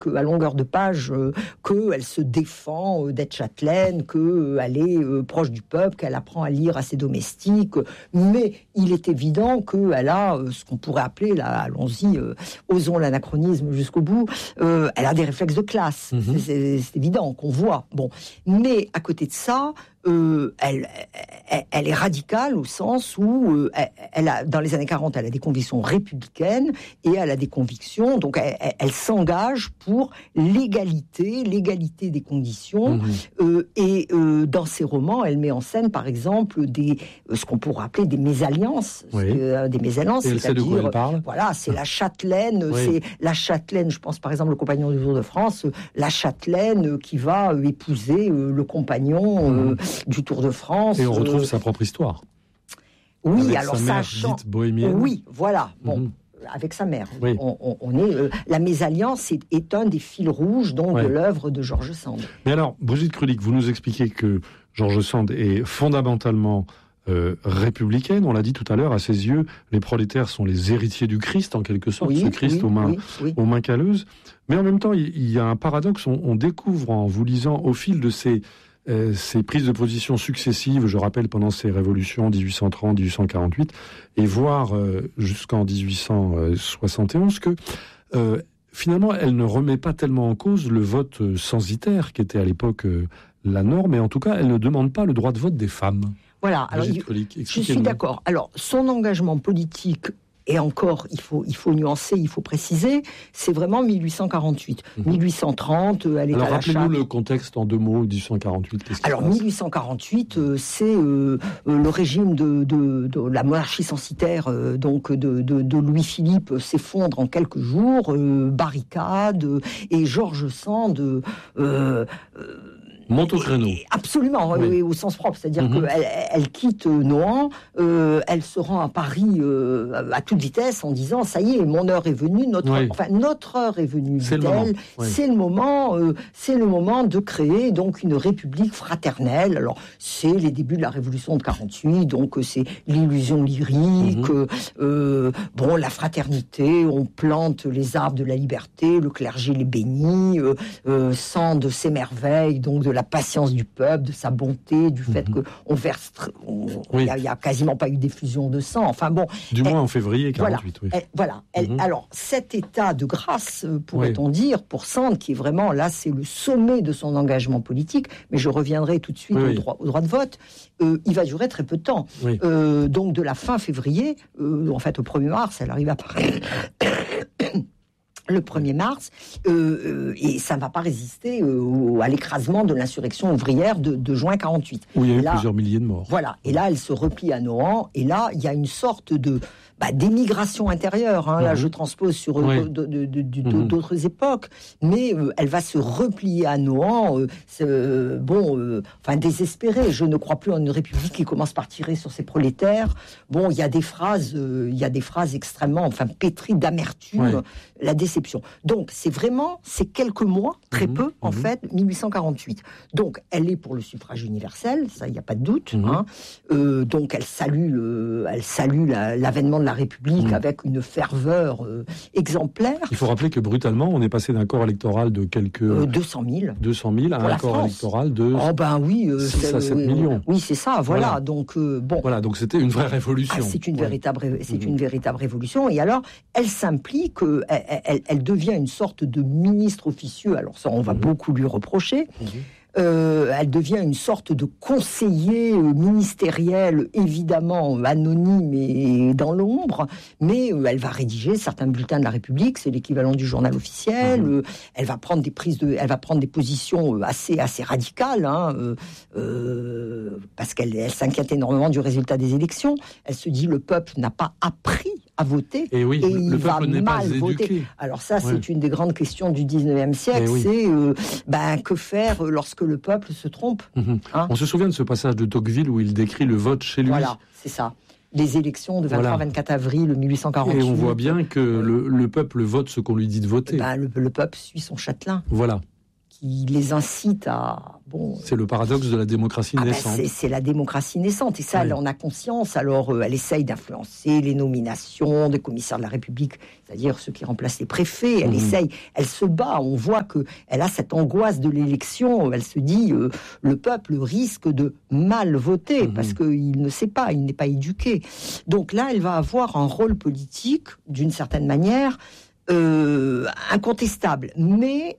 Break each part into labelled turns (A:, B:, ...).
A: à longueur de page qu'elle se défend d'être châtelaine, qu'elle est proche du peuple, qu'elle apprend à lire à ses domestiques. Mais il est évident qu'elle a ce qu'on pourrait appeler, là, allons-y, osons l'anachronisme jusqu'au bout, elle a des réflexes de classe. C'est évident qu'on voit. Bon. Mais à côté de ça, elle est radicale au sens où dans les années 40, elle a des convictions républicaines et elle a des convictions, donc elle s'engage pour l'égalité des conditions. Et dans ses romans, elle met en scène, par exemple, ce qu'on pourrait appeler des mésalliances. Des mésalliances,
B: et elle sait de quoi elle parle.
A: Voilà, c'est la châtelaine, c'est la châtelaine, je pense par exemple, le compagnon du Tour de France, la châtelaine qui va épouser le compagnon du Tour de France.
B: Et on retrouve sa propre histoire.
A: Oui,
B: avec
A: alors
B: sa
A: ça
B: mère dite bohémienne.
A: Oui, voilà. Bon, avec sa mère. Oui. On est la mésalliance est un des fils rouges donc de l'œuvre de George Sand.
B: Mais alors, Brigitte Krulik, vous nous expliquez que George Sand est fondamentalement républicaine. On l'a dit tout à l'heure, à ses yeux, les prolétaires sont les héritiers du Christ, en quelque sorte, ce Christ aux mains calleuses. Mais en même temps, il y a un paradoxe. On découvre en vous lisant au fil de ces prises de position successives, je rappelle pendant ces révolutions 1830, 1848, et voire jusqu'en 1871, que finalement elle ne remet pas tellement en cause le vote censitaire qui était à l'époque la norme, et en tout cas elle ne demande pas le droit de vote des femmes.
A: Voilà, alors, je suis d'accord. Alors son engagement politique, et encore, il faut nuancer, il faut préciser, c'est vraiment 1848. 1830, elle est
B: alors,
A: à la charte.
B: rappelez-nous le contexte en 2 mots, 1848, qu'est-ce qui se passe ?
A: 1848, c'est le régime de la monarchie censitaire, donc de Louis-Philippe s'effondre en quelques jours, barricade, et George Sand...
B: monte au créneau.
A: Absolument, oui, au sens propre. C'est-à-dire qu'elle quitte Nohant, elle se rend à Paris à toute vitesse en disant « ça y est, mon heure est venue, notre heure est venue ». C'est le moment de créer donc une république fraternelle. Alors, c'est les débuts de la Révolution de 48, donc c'est l'illusion lyrique, la fraternité, on plante les arbres de la liberté, le clergé les bénit, Sand s'émerveille donc de la patience du peuple, de sa bonté, du fait qu'on verse... Il n'y a quasiment pas eu d'effusion de sang. Enfin bon...
B: Du moins en février 48,
A: Alors, cet état de grâce, pourrait-on dire, pour Sand, qui est vraiment, là, c'est le sommet de son engagement politique, mais je reviendrai tout de suite au droit de vote, il va durer très peu de temps. Donc, de la fin février, en fait, au 1er mars, elle arrive à Paris... le 1er mars, et ça ne va pas résister à l'écrasement de l'insurrection ouvrière de juin 48.
B: Où il y a eu plusieurs milliers de morts.
A: Voilà, et là, elle se replie à Nohant, et là, il y a une sorte d'émigration intérieure. Là, je transpose sur d'autres époques, mais elle va se replier à Nohant, désespérée. Je ne crois plus en une république qui commence par tirer sur ses prolétaires. Bon, il y a des phrases extrêmement, pétries d'amertume, la déception. Donc, c'est quelques mois, très peu, en fait, 1848. Donc, elle est pour le suffrage universel, ça, il n'y a pas de doute. Donc, elle salue l'avènement de la République avec une ferveur exemplaire.
B: Il faut rappeler que brutalement, on est passé d'un corps électoral de quelques...
A: 200 000
B: à un corps électoral de 6 à 7 millions.
A: Oui, c'est ça, voilà. Donc,
B: donc c'était une vraie révolution.
A: C'est une véritable révolution. Et alors, elle s'implique, elle devient une sorte de ministre officieux. Alors ça, on va beaucoup lui reprocher. Elle devient une sorte de conseiller ministériel, évidemment anonyme et dans l'ombre, mais elle va rédiger certains bulletins de la République, c'est l'équivalent du journal officiel. Elle va prendre des positions assez radicales, parce qu'elle s'inquiète énormément du résultat des élections. Elle se dit le peuple n'a pas appris à voter et il va mal voter. Alors ça, c'est une des grandes questions du 19e siècle. C'est que faire lorsque le peuple se trompe.
B: On se souvient de ce passage de Tocqueville où il décrit le vote chez lui.
A: Voilà, c'est ça. Les élections de 23-24 avril 1848.
B: Et on voit bien que le peuple vote ce qu'on lui dit de voter.
A: Le peuple suit son châtelain.
B: Voilà.
A: qui les incite à... Bon,
B: c'est le paradoxe de la démocratie naissante.
A: C'est la démocratie naissante, et ça, elle en a conscience. Alors, elle essaye d'influencer les nominations des commissaires de la République, c'est-à-dire ceux qui remplacent les préfets. Elle essaye, elle se bat. On voit qu'elle a cette angoisse de l'élection. Elle se dit, le peuple risque de mal voter, parce qu'il ne sait pas, il n'est pas éduqué. Donc là, elle va avoir un rôle politique, d'une certaine manière, incontestable. Mais...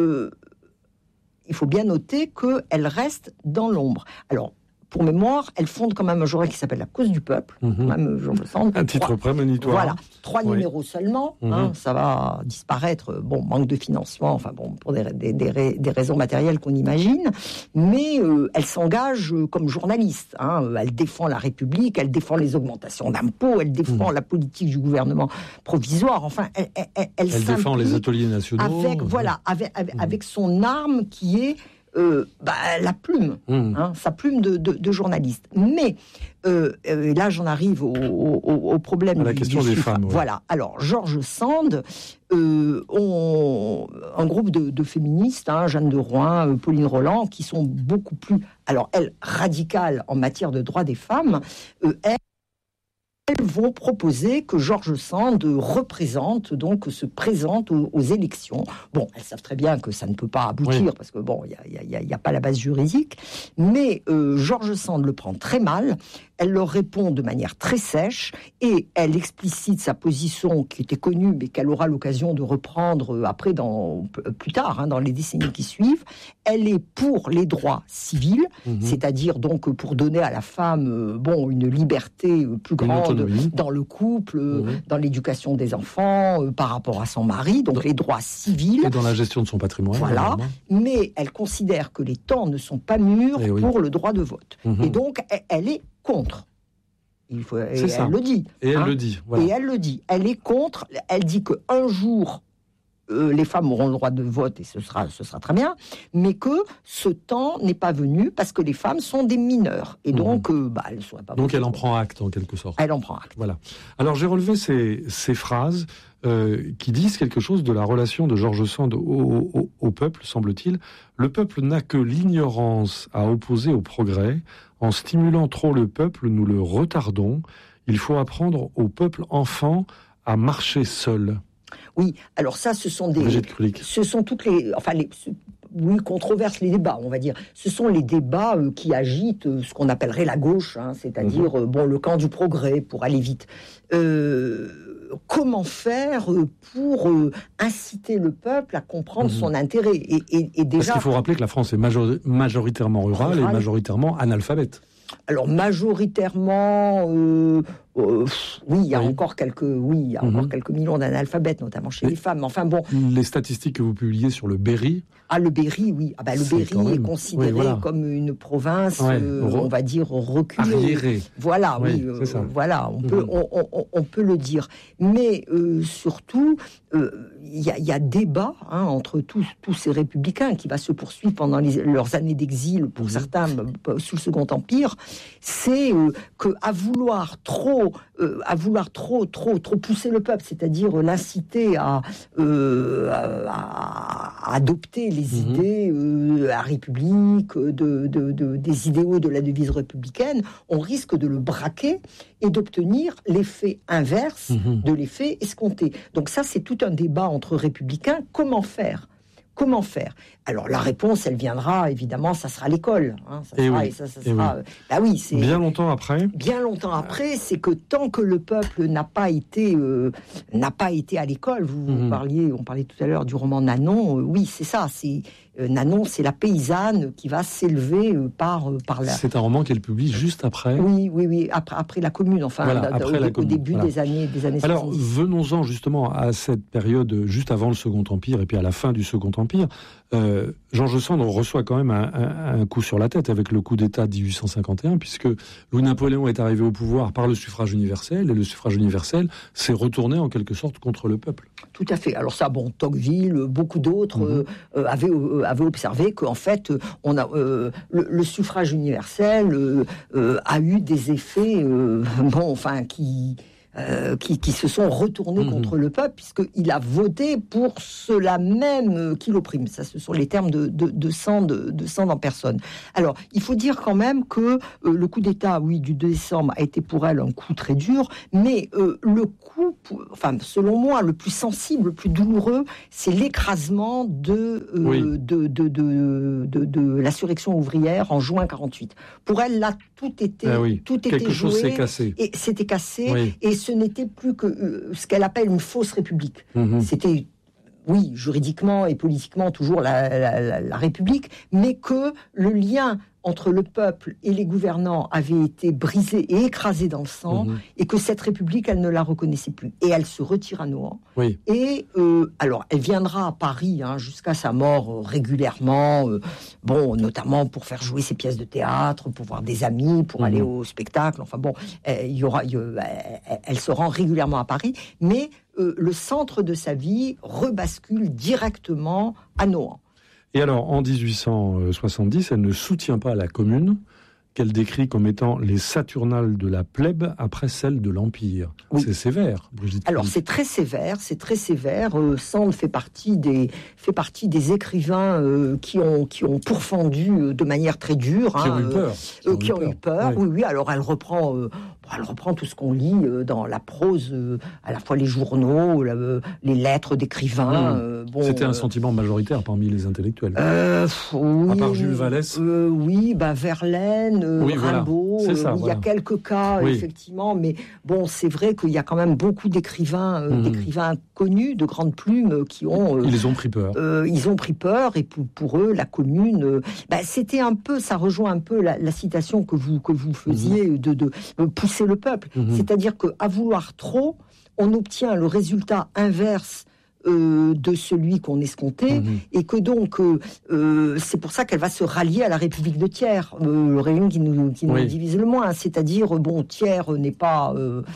A: il faut bien noter qu'elle reste dans l'ombre. Alors, pour mémoire, elle fonde quand même un journal qui s'appelle La Cause du Peuple. Quand même,
B: un titre prémonitoire.
A: Voilà, 3 numéros seulement. Ça va disparaître. Bon, manque de financement, enfin bon, pour des raisons matérielles qu'on imagine. Mais elle s'engage comme journaliste. Elle défend la République, elle défend les augmentations d'impôts, elle défend la politique du gouvernement provisoire. Enfin, elle
B: défend les ateliers nationaux.
A: Avec son arme qui est la plume, sa plume de journaliste. Mais là, j'en arrive au problème
B: à la question des femmes. Ouais.
A: Voilà. Alors, George Sand, un groupe de féministes, Jeanne de Rouen, Pauline Roland, qui sont beaucoup plus, alors elles, radicales en matière de droits des femmes, elles vont proposer que George Sand se présente aux élections. Bon, elles savent très bien que ça ne peut pas aboutir, parce que bon, il y a pas la base juridique, mais George Sand le prend très mal. Elle leur répond de manière très sèche et elle explicite sa position qui était connue, mais qu'elle aura l'occasion de reprendre après, plus tard, dans les décennies qui suivent. Elle est pour les droits civils, c'est-à-dire donc pour donner à la femme une liberté plus grande dans le couple, dans l'éducation des enfants, par rapport à son mari, donc les droits civils.
B: Et dans la gestion de son patrimoine.
A: Voilà, mais elle considère que les temps ne sont pas mûrs pour le droit de vote. Et donc, elle est contre. Elle le dit.
B: Et elle le dit.
A: Voilà. Et elle le dit. Elle est contre. Elle dit qu'un jour, les femmes auront le droit de vote et ce sera très bien, mais que ce temps n'est pas venu parce que les femmes sont des mineures. Et donc, elles ne seraient pas...
B: Donc, elle en prend acte, en quelque sorte.
A: Elle en prend acte.
B: Voilà. Alors, j'ai relevé ces phrases qui disent quelque chose de la relation de George Sand au peuple, semble-t-il. Le peuple n'a que l'ignorance à opposer au progrès. En stimulant trop le peuple, nous le retardons. Il faut apprendre au peuple enfant à marcher seul.
A: Oui, alors ça, ce sont toutes les controverses, les débats, on va dire. Ce sont les débats qui agitent ce qu'on appellerait la gauche, c'est-à-dire le camp du progrès, pour aller vite. Comment faire pour inciter le peuple à comprendre son intérêt et déjà...
B: Parce qu'il faut rappeler que la France est majoritairement rurale et majoritairement analphabète.
A: Alors majoritairement, il y a encore quelques millions d'analphabètes, notamment chez les femmes. Enfin bon.
B: Les statistiques que vous publiez sur le Berry.
A: Le Berry, oui. Le Berry est considéré comme une province, on va dire reculée.
B: Arriérée.
A: Voilà,
B: c'est ça.
A: Voilà, on peut le dire. Mais surtout, il y a débat entre tous ces républicains qui va se poursuivre pendant leurs années d'exil, pour certains sous le Second Empire. C'est que à vouloir trop pousser le peuple, c'est-à-dire l'inciter à adopter les idées à République, des idéaux de la devise républicaine, on risque de le braquer et d'obtenir l'effet inverse de l'effet escompté. Donc ça, c'est tout un débat entre républicains. Comment faire ? Alors la réponse, elle viendra évidemment, ça sera l'école. C'est
B: bien longtemps après.
A: Bien longtemps après, c'est que tant que le peuple n'a pas été à l'école. On parlait tout à l'heure du roman Nanon. Oui, c'est ça. Nanon, c'est la paysanne qui va s'élever par là.
B: C'est un roman qu'elle publie juste après.
A: Oui, après la Commune, au début des années 70.
B: Alors, venons-en justement à cette période juste avant le Second Empire et puis à la fin du Second Empire. George Sand reçoit quand même un coup sur la tête avec le coup d'État de 1851, puisque Louis-Napoléon est arrivé au pouvoir par le suffrage universel, et le suffrage universel s'est retourné en quelque sorte contre le peuple.
A: Tout à fait. Alors ça, Tocqueville, beaucoup d'autres avaient observé qu'en fait, le suffrage universel a eu des effets, qui se sont retournés contre le peuple, puisqu'il a voté pour ceux-là même qui l'oppriment. Ça, ce sont les termes de Sand en personne. Alors, il faut dire quand même que le coup d'État, oui, du 2 décembre a été pour elle un coup très dur, mais le coup, selon moi, le plus sensible, le plus douloureux, c'est l'écrasement de l'insurrection ouvrière en juin 48. Pour elle, là, tout était
B: quelque chose
A: joué,
B: s'est cassé.
A: Et c'était cassé, et ce n'était plus que ce qu'elle appelle une fausse république. C'était, oui, juridiquement et politiquement toujours la République, mais que le lien entre le peuple et les gouvernants avait été brisé et écrasé dans le sang, et que cette République, elle ne la reconnaissait plus. Et elle se retire à Nohant. Et alors, elle viendra à Paris jusqu'à sa mort régulièrement, notamment pour faire jouer ses pièces de théâtre, pour voir des amis, pour aller au spectacle. Enfin bon, elle se rend régulièrement à Paris, mais le centre de sa vie rebascule directement à Nohant.
B: Et alors, en 1870, elle ne soutient pas la Commune, qu'elle décrit comme étant les Saturnales de la plèbe après celle de l'Empire. Oui. C'est sévère, Brigitte.
A: Alors, c'est très sévère. Sand fait partie des écrivains qui ont pourfendu de manière très dure.
B: Qui ont eu peur.
A: Oui. Alors, elle reprend tout ce qu'on lit dans la prose, à la fois les journaux, les lettres d'écrivains.
B: C'était un sentiment majoritaire parmi les intellectuels. À part Jules Vallès.
A: Verlaine, Rimbaud. Il y a quelques cas, effectivement, mais bon, c'est vrai qu'il y a quand même beaucoup d'écrivains connus, de grandes plumes, qui ont...
B: Ils ont pris peur.
A: Ils ont pris peur, et pour eux, la Commune... c'était un peu, ça rejoint un peu la citation que vous faisiez, de pousser le peuple. C'est-à-dire qu'à vouloir trop, on obtient le résultat inverse de celui qu'on escomptait, et que donc c'est pour ça qu'elle va se rallier à la République de Thiers, le régime qui nous divise le moins. C'est-à-dire, Thiers n'est pas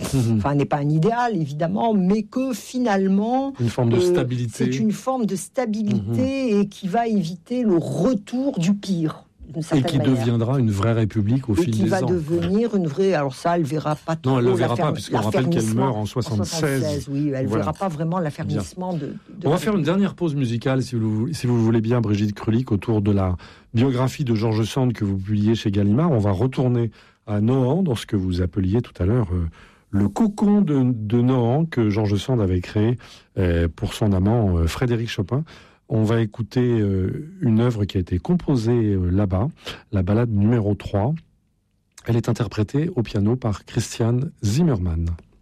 A: un idéal, évidemment, mais que finalement
B: une forme de stabilité.
A: C'est une forme de stabilité et qui va éviter le retour du pire.
B: Et qui deviendra une vraie république au fil des ans.
A: Et qui va devenir une vraie... Alors ça, elle ne verra pas trop...
B: Non, elle ne le verra pas, puisqu'on rappelle qu'elle meurt en 76.
A: Oui, elle ne verra pas vraiment l'affermissement de
B: On va faire une dernière pause musicale, si vous voulez bien, Brigitte Krulik, autour de la biographie de George Sand que vous publiez chez Gallimard. On va retourner à Nohant, dans ce que vous appeliez tout à l'heure le cocon de Nohant que George Sand avait créé pour son amant Frédéric Chopin. On va écouter une œuvre qui a été composée là-bas, la ballade numéro 3. Elle est interprétée au piano par Christian Zimmermann.